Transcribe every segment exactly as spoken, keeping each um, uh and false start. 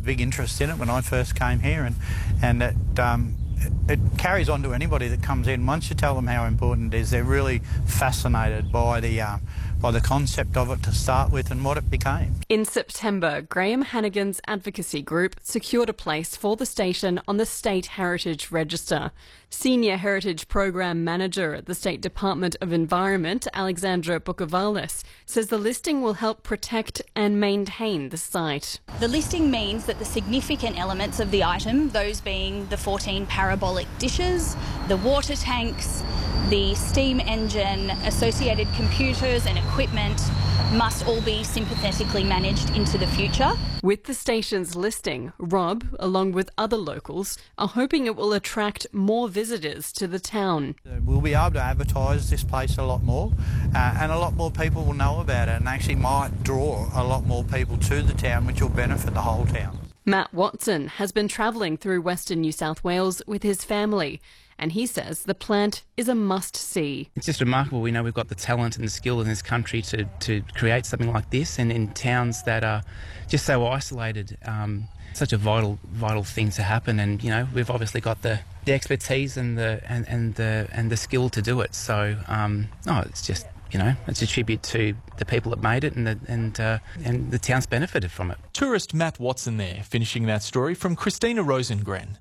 big interest in it when I first came here, and, and it, um, it carries on to anybody that comes in. Once you tell them how important it is, they're really fascinated by the, uh, by the concept of it to start with and what it became. In September, Graham Hannigan's advocacy group secured a place for the station on the State Heritage Register. Senior Heritage Program Manager at the State Department of Environment, Alexandra Bukavalis, says the listing will help protect and maintain the site. The listing means that the significant elements of the item, those being the fourteen parabolic dishes, the water tanks, the steam engine, associated computers and equipment, must all be sympathetically managed into the future. With the station's listing, Rob, along with other locals, are hoping it will attract more visitors to the town. We'll be able to advertise this place a lot more, uh, and a lot more people will know about it, and actually might draw a lot more people to the town, which will benefit the whole town. Matt Watson has been travelling through Western New South Wales with his family, and he says the plant is a must-see. It's just remarkable. We know we've got the talent and the skill in this country to, to create something like this, and in towns that are just so isolated, um, such a vital vital thing to happen. And you know, we've obviously got the, the expertise and the and, and the and the skill to do it. So um, oh, it's just, you know, it's a tribute to the people that made it, and the, and uh, and the town's benefited from it. Tourist Matt Watson there, finishing that story from Christina Rosengren.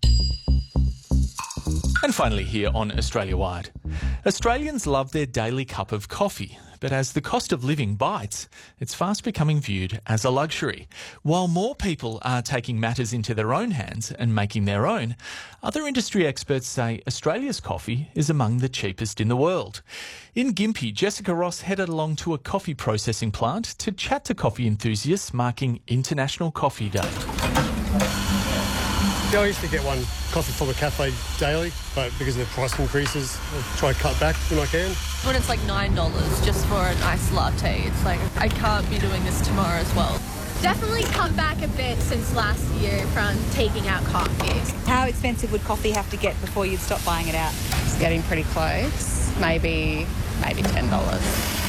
And finally here on Australia Wide. Australians love their daily cup of coffee, but as the cost of living bites, it's fast becoming viewed as a luxury. While more people are taking matters into their own hands and making their own, other industry experts say Australia's coffee is among the cheapest in the world. In Gympie, Jessica Ross headed along to a coffee processing plant to chat to coffee enthusiasts marking International Coffee Day. Yeah, I used to get one coffee from a cafe daily, but because of the price increases, I try to cut back when I can. When it's like nine dollars just for an iced latte, it's like, I can't be doing this tomorrow as well. Definitely cut back a bit since last year from taking out coffee. How expensive would coffee have to get before you'd stop buying it out? It's getting pretty close, maybe, maybe ten dollars.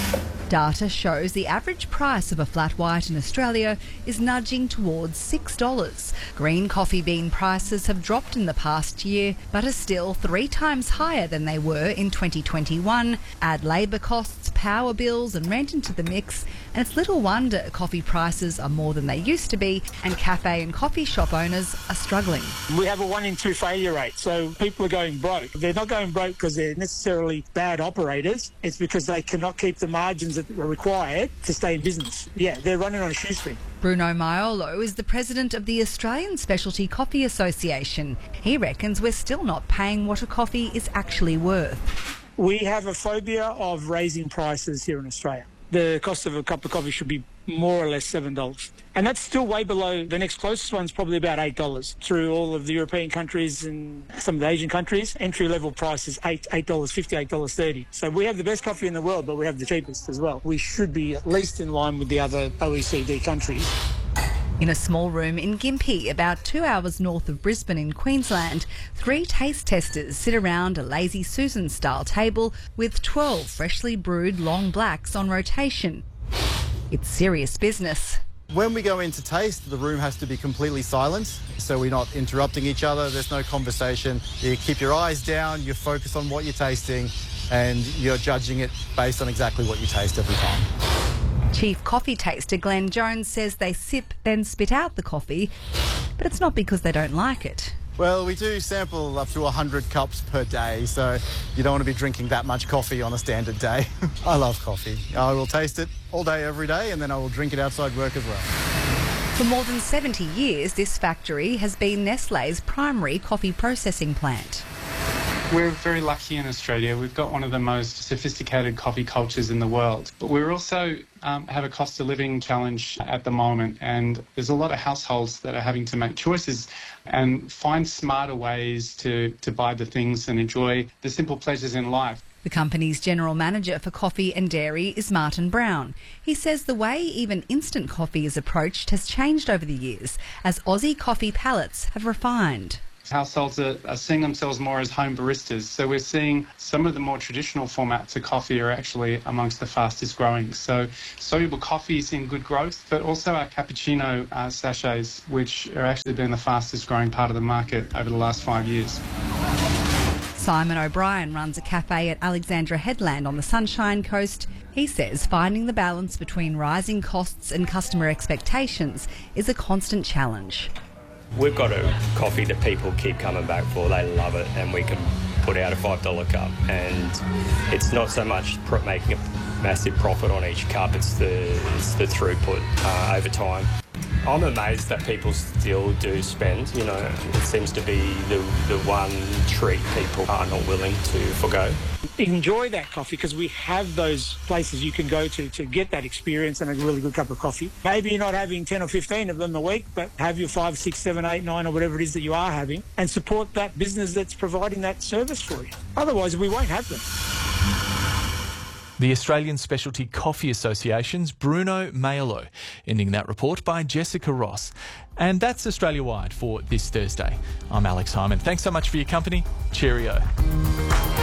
Data shows the average price of a flat white in Australia is nudging towards six dollars. Green coffee bean prices have dropped in the past year, but are still three times higher than they were in twenty twenty-one. Add labour costs, power bills and rent into the mix, and it's little wonder coffee prices are more than they used to be, and cafe and coffee shop owners are struggling. We have a one in two failure rate, so people are going broke. They're not going broke because they're necessarily bad operators. It's because they cannot keep the margins that are required to stay in business. Yeah, they're running on a shoestring. Bruno Maiolo is the president of the Australian Specialty Coffee Association. He reckons we're still not paying what a coffee is actually worth. We have a phobia of raising prices here in Australia. The cost of a cup of coffee should be more or less seven dollars. And that's still way below the next closest one's probably about eight dollars. Through all of the European countries and some of the Asian countries, entry-level price is eight dollars fifty, eight dollars thirty. So we have the best coffee in the world, but we have the cheapest as well. We should be at least in line with the other O E C D countries. In a small room in Gympie, about two hours north of Brisbane in Queensland, three taste testers sit around a Lazy Susan-style table with twelve freshly brewed long blacks on rotation. It's serious business. When we go in to taste, the room has to be completely silent, so we're not interrupting each other, there's no conversation. You keep your eyes down, you focus on what you're tasting, and you're judging it based on exactly what you taste every time. Chief coffee taster Glenn Jones says they sip, then spit out the coffee, but it's not because they don't like it. Well, we do sample up to one hundred cups per day, so you don't want to be drinking that much coffee on a standard day. I love coffee. I will taste it all day, every day, and then I will drink it outside work as well. For more than seventy years, this factory has been Nestlé's primary coffee processing plant. We're very lucky in Australia. We've got one of the most sophisticated coffee cultures in the world. But we also um, have a cost of living challenge at the moment, and there's a lot of households that are having to make choices and find smarter ways to, to buy the things and enjoy the simple pleasures in life. The company's general manager for coffee and dairy is Martin Brown. He says the way even instant coffee is approached has changed over the years as Aussie coffee palates have refined. Households are, are seeing themselves more as home baristas. So we're seeing some of the more traditional formats of coffee are actually amongst the fastest growing. So soluble coffee is in good growth, but also our cappuccino uh, sachets, which are actually been the fastest growing part of the market over the last five years. Simon O'Brien runs a cafe at Alexandra Headland on the Sunshine Coast. He says finding the balance between rising costs and customer expectations is a constant challenge. We've got a coffee that people keep coming back for. They love it, and we can put out a five dollar cup. And it's not so much making a massive profit on each cup, it's the, it's the throughput uh, over time. I'm amazed that people still do spend. You know, it seems to be the, the one treat people are not willing to forgo. Enjoy that coffee because we have those places you can go to to get that experience and a really good cup of coffee. Maybe you're not having ten or fifteen of them a week, but have your five, six, seven, eight, nine or whatever it is that you are having and support that business that's providing that service for you. Otherwise, we won't have them. The Australian Specialty Coffee Association's Bruno Maiolo, ending that report by Jessica Ross. And that's Australia Wide for this Thursday. I'm Alex Hyman. Thanks so much for your company. Cheerio.